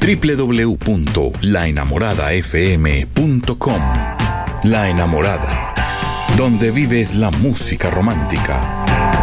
www.laenamoradafm.com. La Enamorada, donde vives la música romántica.